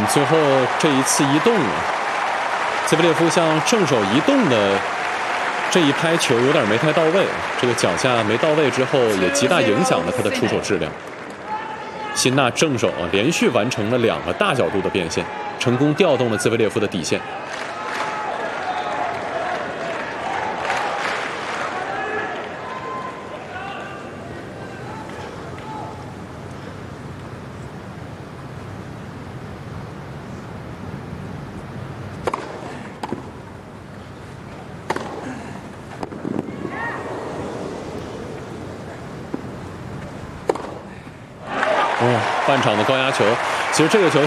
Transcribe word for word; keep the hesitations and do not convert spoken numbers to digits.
嗯，最后这一次移动，兹维列夫向正手移动的这一拍球有点没太到位，这个脚下没到位之后，也极大影响了他的出手质量。辛纳正手啊，连续完成了两个大角度的变线，成功调动了兹维列夫的底线。哦，半场的高压球，其实这个球